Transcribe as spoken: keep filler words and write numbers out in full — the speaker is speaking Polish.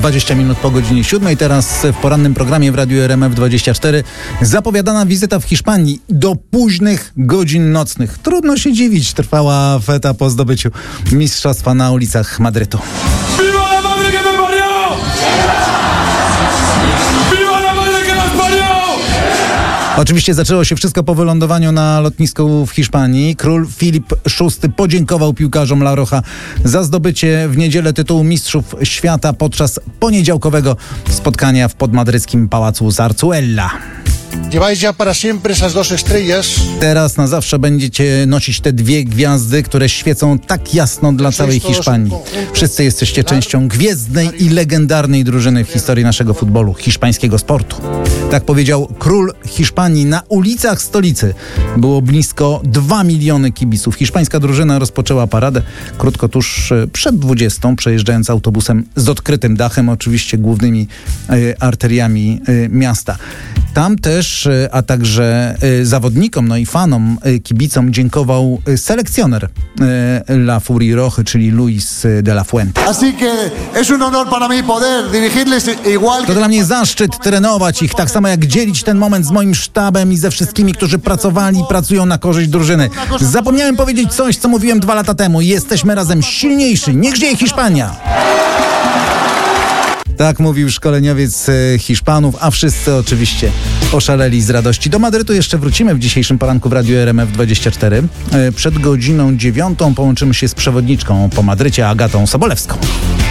dwadzieścia minut po godzinie siódmej. Teraz w porannym programie w Radiu R M F dwadzieścia cztery zapowiadana wizyta w Hiszpanii do późnych godzin nocnych. Trudno się dziwić, trwała feta po zdobyciu mistrzostwa na ulicach Madrytu. Oczywiście zaczęło się wszystko po wylądowaniu na lotnisku w Hiszpanii. Król Filip szósty podziękował piłkarzom La Roja za zdobycie w niedzielę tytułu Mistrzów Świata podczas poniedziałkowego spotkania w podmadryckim pałacu Zarzuela. Lleváis ya para siempre esas dos estrellas. Teraz na zawsze będziecie nosić te dwie gwiazdy, które świecą tak jasno dla całej Hiszpanii. Wszyscy jesteście częścią gwiezdnej i legendarnej drużyny w historii naszego futbolu, hiszpańskiego sportu. Tak powiedział król Hiszpanii. Na ulicach stolicy było blisko dwa miliony kibiców. Hiszpańska drużyna rozpoczęła paradę krótko tuż przed dwudziestą, przejeżdżając autobusem z odkrytym dachem, oczywiście głównymi y, arteriami y, miasta. Tam też, a także zawodnikom, no i fanom, kibicom dziękował selekcjoner La Furii Rojy, czyli Luis de la Fuente. To dla mnie zaszczyt trenować ich, tak samo jak dzielić ten moment z moim sztabem i ze wszystkimi, którzy pracowali i pracują na korzyść drużyny. Zapomniałem powiedzieć coś, co mówiłem dwa lata temu. Jesteśmy razem silniejsi. Niech żyje Hiszpania! Tak mówił szkoleniowiec Hiszpanów, a wszyscy oczywiście oszaleli z radości. Do Madrytu jeszcze wrócimy w dzisiejszym poranku w Radiu R M F dwadzieścia cztery. Przed godziną dziewiątą połączymy się z przewodniczką po Madrycie, Agatą Sobolewską.